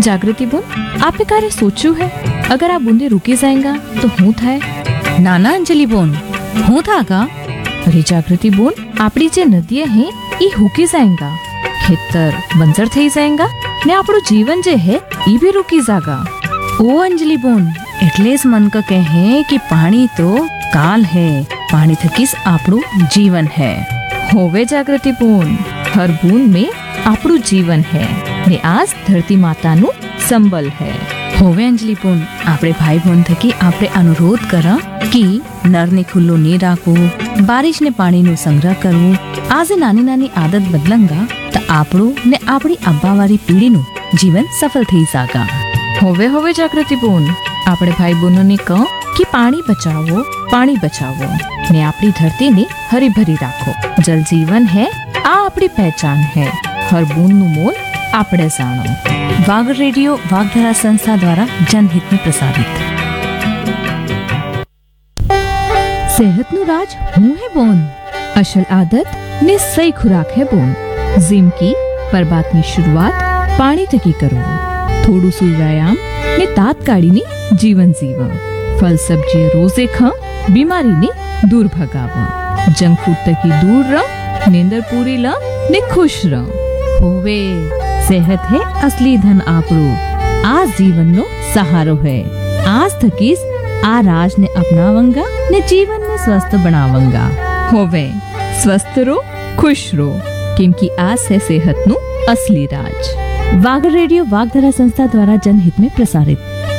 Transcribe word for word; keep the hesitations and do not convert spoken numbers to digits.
जागृति बोन, आपने क्यारे सोच्યું है अगर આ બુંદે રૂકી જાયેગા તો હું થાય? નાના અંજલિ બોન, હું થાગા? अरे जागृति बोन, આપણી જે નદીએ હે ઈ હુકી જાયેગા, ખેતર બંજર થઈ જાયેગા ને આપણું જીવન જે હે ઈ भी रुकी जागा। ओ अंजलि बोन, એટલે જ મન ક કહે કે પાણી તો કાલ है, पानी थकीस આપણું जीवन है। होवे जागृति बोन, हर बूंद में આપણું जीवन है ने आज धरती माताનું संबल है। होवे अंजलि बोन, આપણે ભાઈ બોન થકી આપણે અનુરોધ કરા કે નરને ખુલ્લો નહીં રાખવું, બારિશને પાણીનો સંગ્રહ કરવું। આજે નાની નાની આદત બદલંગા તો આપણું ને આપણી આબાવાળી પેઢીનું જીવન સફળ થઈ જાગા। होवे होवे जागृति बोन, આપણે ભાઈ બહેનોને કહો કે પાણી બચાવો, પાણી બચાવો ને આપણી ધરતીને હરી ભરી રાખો। जल जीवन है, आ આપણી पहचान है। हर बूंदનું मोल આપણે જાણો। वाग रेडियो वागधारा संस्था द्वारा जनहित में प्रसारित। सेहतનું રાજ હું હે બોન, અસલ આદત ને સહી ખુરાક હે બોન। जिम की પરબાતની શરૂઆત પાણી થકી કરો। થોડું સુ વ્યાયામ ને તાત્કાળીની જીવન જીવા। ફલ સબ્જી રોજે ખા, બીમારીને દૂર ભગાવા। જંક ફૂડ થકી દૂર રહ, નીંદર પૂરી લ ને ખુશ રહ। હોવે, सेहत है असली धन આપણું, આ જીવનનો સહારો है। आज थकीस आ राज ने अपनावंगा ने जीवन में स्वस्थ बनावंगा। होवे, स्वस्थ रो, खुश रो, क्योंकि आज है सेहत नु असली राज। वाग रेडियो वागधारा संस्था द्वारा जनहित में प्रसारित।